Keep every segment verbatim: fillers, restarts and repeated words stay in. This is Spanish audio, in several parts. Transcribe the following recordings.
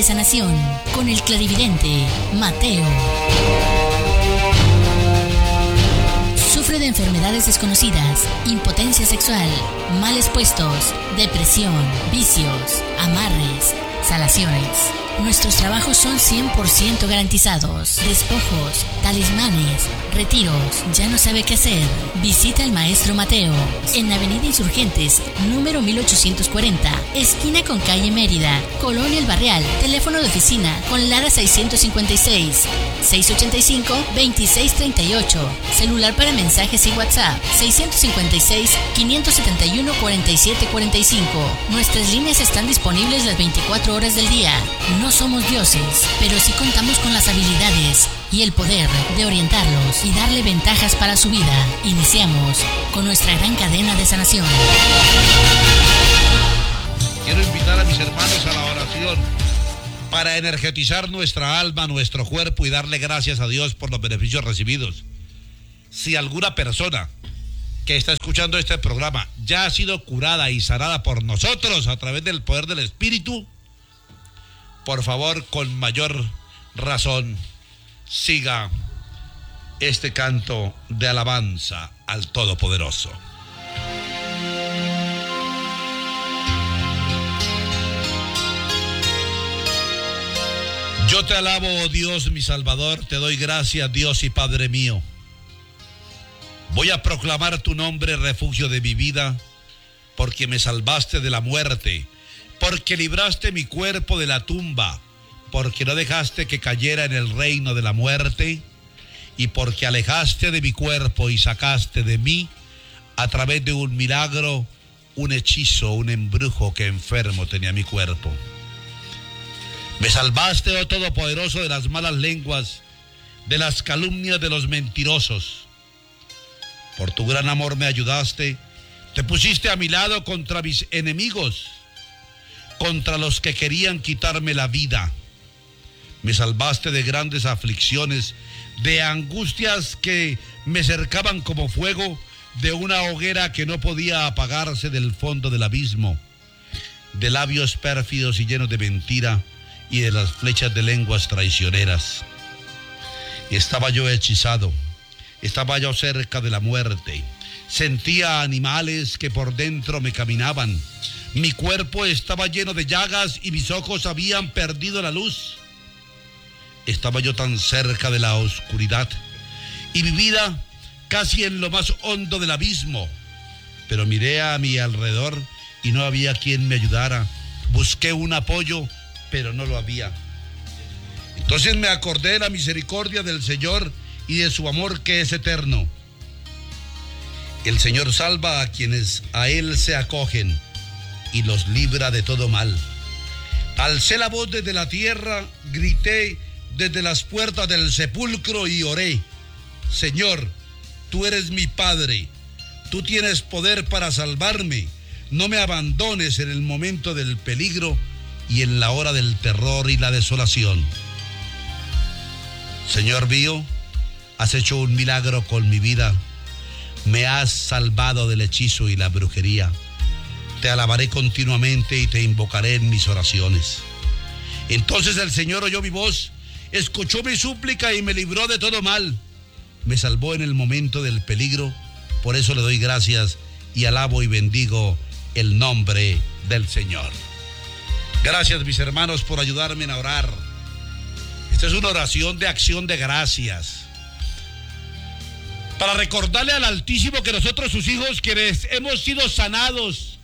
sanación con el clarividente Mateo. Sufre de enfermedades desconocidas, impotencia sexual, males puestos, depresión, vicios, amarres, salaciones. Nuestros trabajos son cien por ciento garantizados. Despojos, talismanes, retiros. ¿Ya no sabe qué hacer? Visita al maestro Mateo en Avenida Insurgentes, número mil ochocientos cuarenta, esquina con calle Mérida, Colonia El Barrial. Teléfono de oficina con Lara seiscientos cincuenta y seis, seiscientos ochenta y cinco, veintiséis treinta y ocho. Celular para mensajes y WhatsApp seiscientos cincuenta y seis, quinientos setenta y uno, cuarenta y siete cuarenta y cinco. Nuestras líneas están disponibles las veinticuatro horas del día. No somos dioses, pero sí contamos con las habilidades y el poder de orientarlos y darle ventajas para su vida. Iniciamos con nuestra gran cadena de sanación. Quiero invitar a mis hermanos a la oración para energetizar nuestra alma, nuestro cuerpo y darle gracias a Dios por los beneficios recibidos. Si alguna persona que está escuchando este programa ya ha sido curada y sanada por nosotros a través del poder del Espíritu, por favor, con mayor razón, siga este canto de alabanza al Todopoderoso. Yo te alabo, oh Dios, mi Salvador, te doy gracias, Dios y Padre mío. Voy a proclamar tu nombre, refugio de mi vida, porque me salvaste de la muerte, porque libraste mi cuerpo de la tumba, porque no dejaste que cayera en el reino de la muerte, y porque alejaste de mi cuerpo y sacaste de mí, a través de un milagro, un hechizo, un embrujo que enfermo tenía mi cuerpo. Me salvaste, oh Todopoderoso, de las malas lenguas, de las calumnias de los mentirosos. Por tu gran amor me ayudaste, te pusiste a mi lado contra mis enemigos, contra los que querían quitarme la vida. Me salvaste de grandes aflicciones, de angustias que me cercaban como fuego, de una hoguera que no podía apagarse del fondo del abismo, de labios pérfidos y llenos de mentira y de las flechas de lenguas traicioneras. Y estaba yo hechizado, estaba yo cerca de la muerte, sentía animales que por dentro me caminaban. Mi cuerpo estaba lleno de llagas y mis ojos habían perdido la luz. Estaba yo tan cerca de la oscuridad y mi vida casi en lo más hondo del abismo. Pero miré a mi alrededor y no había quien me ayudara. Busqué un apoyo, pero no lo había. Entonces me acordé de la misericordia del Señor y de su amor que es eterno. El Señor salva a quienes a Él se acogen y los libra de todo mal. Alcé la voz desde la tierra, grité desde las puertas del sepulcro y oré. Señor, tú eres mi Padre, tú tienes poder para salvarme. No me abandones en el momento del peligro y en la hora del terror y la desolación. Señor mío, has hecho un milagro con mi vida. Me has salvado del hechizo y la brujería. Te alabaré continuamente y te invocaré en mis oraciones. Entonces el Señor oyó mi voz, escuchó mi súplica y me libró de todo mal. Me salvó en el momento del peligro. Por eso le doy gracias y alabo y bendigo el nombre del Señor. Gracias, mis hermanos, por ayudarme a orar. Esta es una oración de acción de gracias, para recordarle al Altísimo que nosotros, sus hijos, quienes hemos sido sanados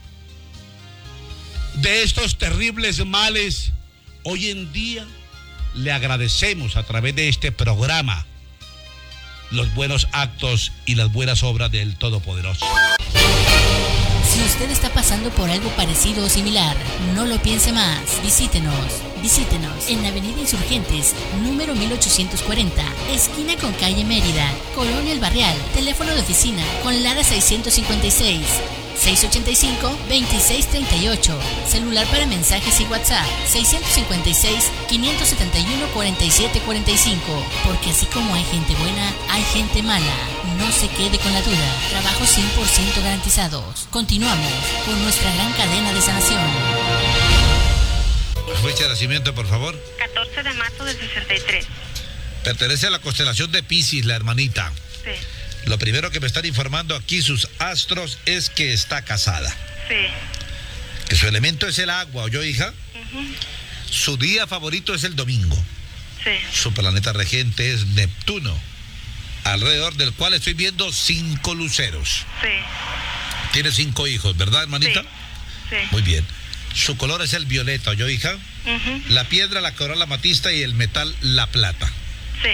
de estos terribles males, hoy en día le agradecemos a través de este programa los buenos actos y las buenas obras del Todopoderoso. Si usted está pasando por algo parecido o similar, no lo piense más. Visítenos, visítenos en Avenida Insurgentes, número mil ochocientos cuarenta, esquina con calle Mérida, Colonia El Barrial. Teléfono de oficina con Lara seiscientos cincuenta y seis, seiscientos ochenta y cinco, veintiséis treinta y ocho. Celular para mensajes y WhatsApp seiscientos cincuenta y seis, quinientos setenta y uno, cuarenta y siete cuarenta y cinco. Porque así como hay gente buena, hay gente mala. No se quede con la duda. Trabajos cien por ciento garantizados. Continuamos con nuestra gran cadena de sanación. Muchas nacimiento, por favor? catorce de marzo del sesenta y tres. Pertenece a la constelación de Piscis, la hermanita. Sí. Lo primero que me están informando aquí sus astros es que está casada. Sí. Que su elemento es el agua, ¿oyó, hija? Uh-huh. Su día favorito es el domingo. Sí. Su planeta regente es Neptuno, alrededor del cual estoy viendo cinco luceros. Sí. Tiene cinco hijos, ¿verdad, hermanita? Sí. Sí. Muy bien. Su color es el violeta, ¿oyó, hija? Uh-huh. La piedra, la corona, la amatista y el metal, la plata. Sí.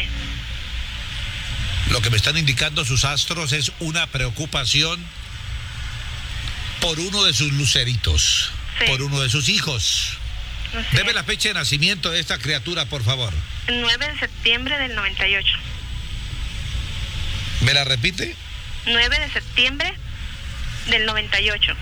Lo que me están indicando sus astros es una preocupación por uno de sus luceritos, Sí. por uno de sus hijos. Así Deme es. la fecha de nacimiento de esta criatura, por favor. El nueve de septiembre del noventa y ocho. ¿Me la repite? nueve de septiembre del noventa y ocho.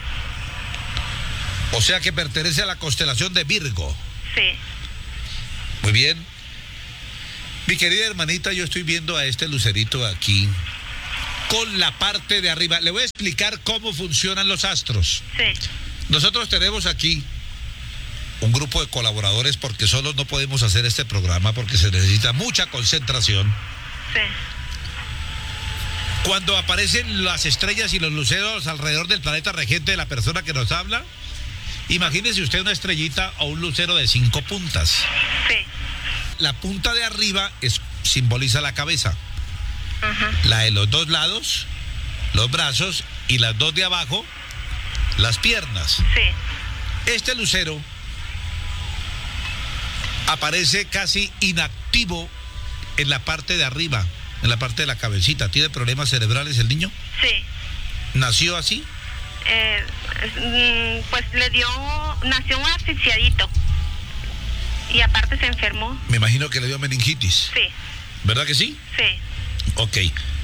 O sea que pertenece a la constelación de Virgo. Sí. Muy bien. Mi querida hermanita, yo estoy viendo a este lucerito aquí con la parte de arriba. Le voy a explicar cómo funcionan los astros. Sí. Nosotros tenemos aquí un grupo de colaboradores porque solos no podemos hacer este programa porque se necesita mucha concentración. Sí. Cuando aparecen las estrellas y los luceros alrededor del planeta regente de la persona que nos habla, imagínese usted una estrellita o un lucero de cinco puntas. Sí. La punta de arriba es, simboliza la cabeza, Ajá. la de los dos lados, los brazos, y las dos de abajo, las piernas. Sí. Este lucero aparece casi inactivo en la parte de arriba, en la parte de la cabecita. ¿Tiene problemas cerebrales el niño? Sí. ¿Nació así? Eh, mm, pues le dio, nació un asfixiadito. Y aparte se enfermó. Me imagino que le dio meningitis. Sí. ¿Verdad que sí? Sí. Ok.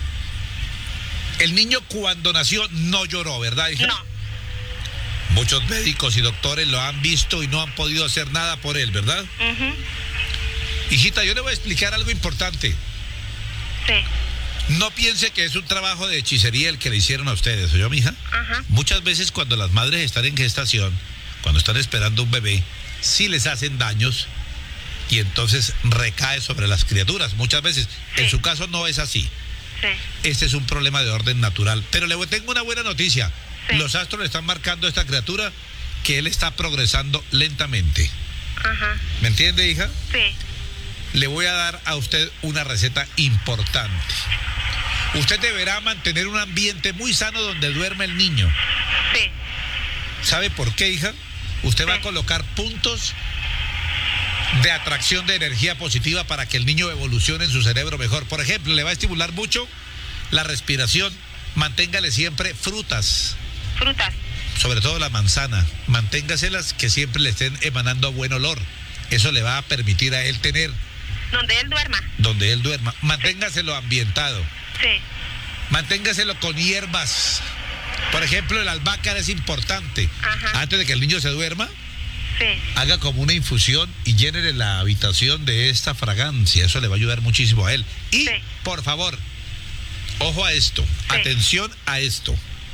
El niño cuando nació no lloró, ¿verdad, hija? No. Muchos médicos y doctores lo han visto y no han podido hacer nada por él, ¿verdad? Uh-huh. Hijita, yo le voy a explicar algo importante. Sí. No piense que es un trabajo de hechicería el que le hicieron a ustedes, ¿oyó, mija? Ajá. Muchas veces cuando las madres están en gestación, cuando están esperando un bebé, sí les hacen daños y entonces recae sobre las criaturas. Muchas veces, Sí. en su caso no es así. Sí. Este es un problema de orden natural. Pero le tengo una buena noticia. Sí. Los astros le están marcando a esta criatura que él está progresando lentamente. Ajá. ¿Me entiende, hija? Sí. Le voy a dar a usted una receta importante. Usted deberá mantener un ambiente muy sano donde duerme el niño. Sí. ¿Sabe por qué, hija? Usted Sí. va a colocar puntos de atracción de energía positiva para que el niño evolucione en su cerebro mejor. Por ejemplo, le va a estimular mucho la respiración. Manténgale siempre frutas, Frutas. sobre todo la manzana. Manténgaselas que siempre le estén emanando buen olor. Eso le va a permitir a él tener Donde él duerma. donde él duerma. Manténgaselo ambientado. Sí. Manténgaselo con hierbas. Por ejemplo, el albahaca es importante. Ajá. Antes de que el niño se duerma, Sí. haga como una infusión y llénele la habitación de esta fragancia. Eso le va a ayudar muchísimo a él. Y, Sí. por favor, ojo a esto. Sí. Atención a esto.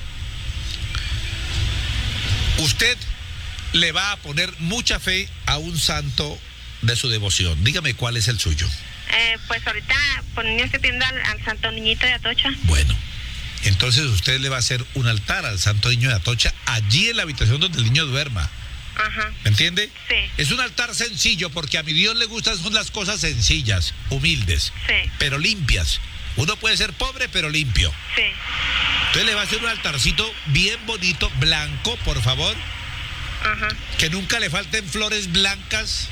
Usted le va a poner mucha fe a un santo de su devoción. Dígame cuál es el suyo. Eh, pues ahorita por niño estoy pidiendo al, al Santo Niñito de Atocha. Bueno, entonces usted le va a hacer un altar al Santo Niño de Atocha allí en la habitación donde el niño duerma. Ajá. ¿Me entiende? Sí. Es un altar sencillo porque a mi Dios le gustan son las cosas sencillas, humildes, Sí. pero limpias. Uno puede ser pobre pero limpio. Sí. Entonces le va a hacer un altarcito bien bonito, blanco, por favor, Ajá. que nunca le falten flores blancas.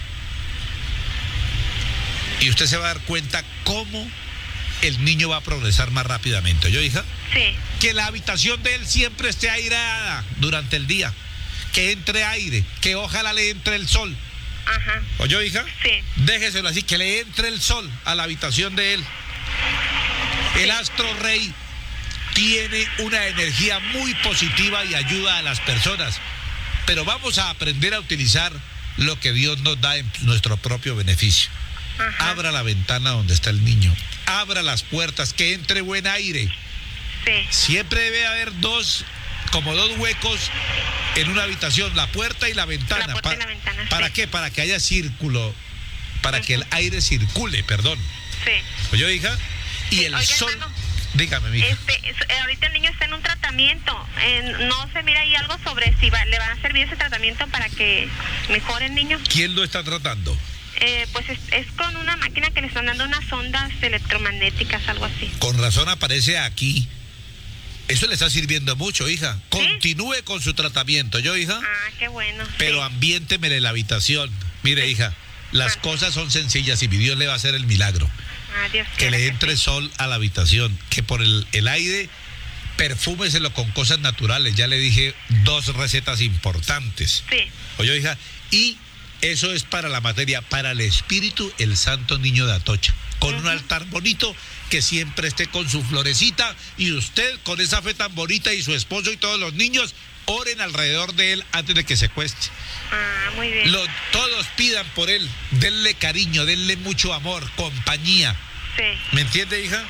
Y usted se va a dar cuenta cómo el niño va a progresar más rápidamente. ¿Oyó, hija? Sí. Que la habitación de él siempre esté aireada durante el día. Que entre aire, que ojalá le entre el sol. Ajá. ¿Oyó, hija? Sí. Déjeselo así, que le entre el sol a la habitación de él. El astro rey tiene una energía muy positiva y ayuda a las personas. Pero vamos a aprender a utilizar lo que Dios nos da en nuestro propio beneficio. Ajá. Abra la ventana donde está el niño. Abra las puertas, que entre buen aire. Sí. Siempre debe haber dos como dos huecos en una habitación, la puerta y la ventana. La puerta Pa- y la ventana, ¿Para sí. qué? Para que haya círculo, para Ujú. que el aire circule, perdón. Sí. ¿Oye, hija? Y Sí, el oiga, sol... hermano, Dígame, mija. Este, es- eh, ahorita el niño está en un tratamiento. Eh, no se mira ahí algo sobre si va- le va a servir ese tratamiento para que mejore el niño. ¿Quién lo está tratando? Eh, pues es, es con una máquina que le están dando unas ondas electromagnéticas, algo así. Con razón aparece aquí. Eso le está sirviendo mucho, hija. Continúe con su tratamiento, ¿yo, hija? Ah, qué bueno. Pero sí. ambiéntemele la habitación. Mire, hija, las Ah. cosas son sencillas y mi Dios le va a hacer el milagro. Ah, Dios Que quiera le que entre sí. sol a la habitación, que por el, el aire perfúmeselo con cosas naturales. Ya le dije dos recetas importantes. Sí. Oye, hija, y eso es para la materia, para el espíritu, el Santo Niño de Atocha, con un Ujú. altar bonito, que siempre esté con su florecita, y usted con esa fe tan bonita, y su esposo y todos los niños oren alrededor de él antes de que se cueste. Ah, muy bien. Lo- todos pidan por él, denle cariño, denle mucho amor, compañía. Sí, ¿Me entiende, hija?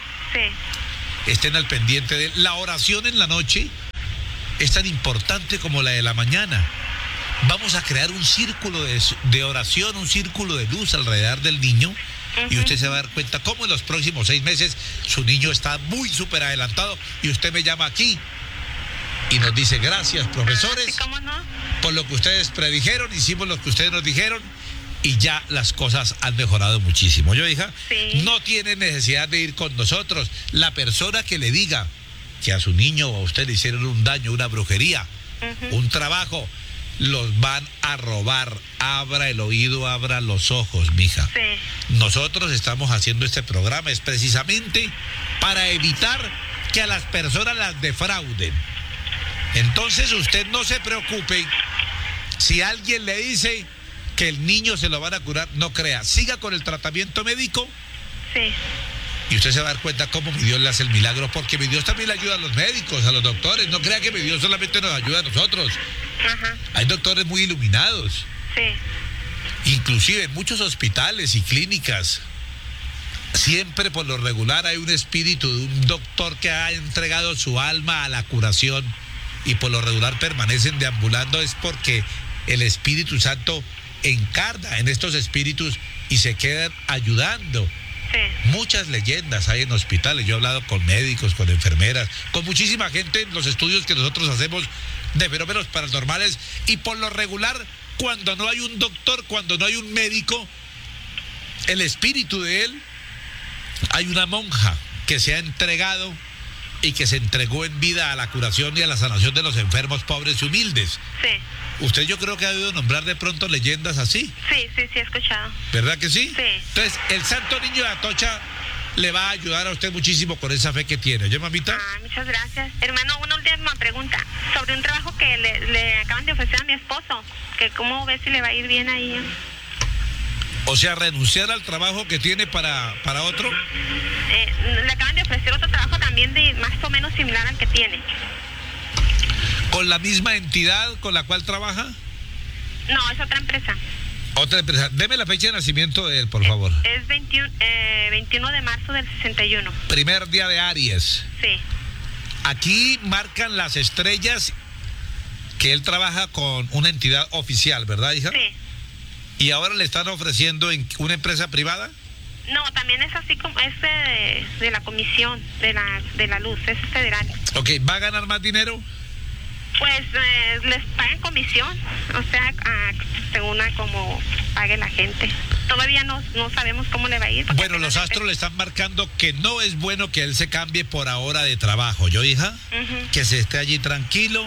sí. Estén al pendiente de él. La oración en la noche es tan importante como la de la mañana. Vamos a crear un círculo de, de oración, un círculo de luz alrededor del niño, y Ujú. usted se va a dar cuenta cómo en los próximos seis meses su niño está muy súper adelantado, y usted me llama aquí y nos dice: gracias, profesores, Ah, sí, ¿cómo no? por lo que ustedes predijeron, hicimos lo que ustedes nos dijeron, y ya las cosas han mejorado muchísimo. Yo, hija, Sí. no tiene necesidad de ir con nosotros. La persona que le diga que a su niño o a usted le hicieron un daño, una brujería, Ujú. un trabajo, los van a robar. Abra el oído, abra los ojos, mija. Sí. Nosotros estamos haciendo este programa es precisamente para evitar que a las personas las defrauden. Entonces usted no se preocupe si alguien le dice que el niño se lo van a curar, no crea. Siga con el tratamiento médico Sí. y usted se va a dar cuenta cómo mi Dios le hace el milagro, porque mi Dios también le ayuda a los médicos, a los doctores. No crea que mi Dios solamente nos ayuda a nosotros. Ajá. Hay doctores muy iluminados. Sí. Inclusive en muchos hospitales y clínicas, siempre por lo regular hay un espíritu de un doctor que ha entregado su alma a la curación, y por lo regular permanecen deambulando. Es porque el Espíritu Santo encarna en estos espíritus y se quedan ayudando. Sí. Muchas leyendas hay en hospitales. Yo he hablado con médicos, con enfermeras, con muchísima gente en los estudios que nosotros hacemos de fenómenos paranormales, y por lo regular, cuando no hay un doctor, cuando no hay un médico, el espíritu de él, hay una monja que se ha entregado y que se entregó en vida a la curación y a la sanación de los enfermos pobres y humildes. Sí. Usted, yo creo que ha oído nombrar de pronto leyendas así, Sí, sí, sí, he escuchado. ¿verdad que sí? Sí. Entonces, el Santo Niño de Atocha le va a ayudar a usted muchísimo con esa fe que tiene. ¿Oye, mamita? Ah, muchas gracias. Hermano, una última pregunta sobre un trabajo que le, le acaban de ofrecer a mi esposo, que cómo ve si le va a ir bien ahí. O sea, renunciar al trabajo que tiene para, para otro. Eh, le acaban de ofrecer otro trabajo también de más o menos similar al que tiene. ¿Con la misma entidad con la cual trabaja? No, es otra empresa. Otra empresa. Deme la fecha de nacimiento de él, por favor. Es veintiuno, eh, veintiuno de marzo del sesenta y uno. Primer día de Aries. Sí. Aquí marcan las estrellas que él trabaja con una entidad oficial, ¿verdad, hija? Sí. ¿Y ahora le están ofreciendo en una empresa privada? No, también es así como es de, de la comisión de la de la luz, es federal. Ok, ¿va a ganar más dinero? Pues eh, les pagan comisión, o sea, a, según a como pague la gente. Todavía no, no sabemos cómo le va a ir. porque Bueno, los apenas astros le están marcando que no es bueno que él se cambie por ahora de trabajo, ¿yo, hija? Ujú. Que se esté allí tranquilo,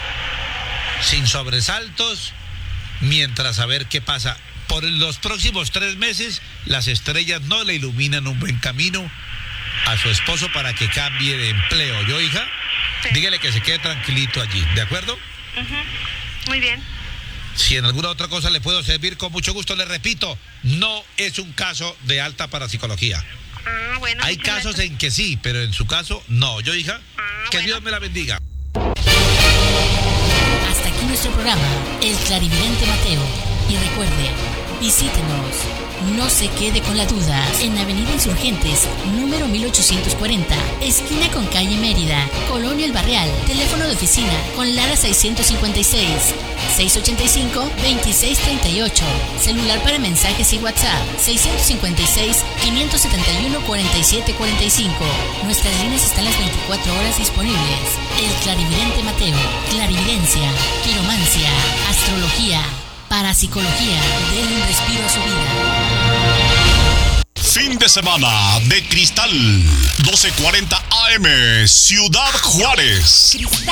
sin sobresaltos, mientras a ver qué pasa. Por los próximos tres meses, las estrellas no le iluminan un buen camino a su esposo para que cambie de empleo, ¿yo, hija? Sí. Dígale que se quede tranquilito allí, ¿de acuerdo? Ujú. Muy bien. Si en alguna otra cosa le puedo servir, con mucho gusto, le repito, no es un caso de alta parapsicología. Ah, bueno. Hay muchas casos gracias. en que sí, pero en su caso, no. ¿Yo, hija? Ah, Que bueno. Dios me la bendiga. Hasta aquí nuestro programa, El Clarividente Mateo. Y recuerde, Visítenos. No se quede con la duda. En Avenida Insurgentes, número mil ochocientos cuarenta, esquina con calle Mérida, Colonia El Barrial. Teléfono de oficina con Lara seiscientos cincuenta y seis, seiscientos ochenta y cinco, veintiséis treinta y ocho. Celular para mensajes y WhatsApp seiscientos cincuenta y seis, quinientos setenta y uno, cuarenta y siete cuarenta y cinco. Nuestras líneas están las veinticuatro horas disponibles. El Clarividente Mateo, clarividencia, quiromancia, astrología, parapsicología. Den un respiro a su vida. Fin de semana de Cristal, doce cuarenta A M, Ciudad Juárez.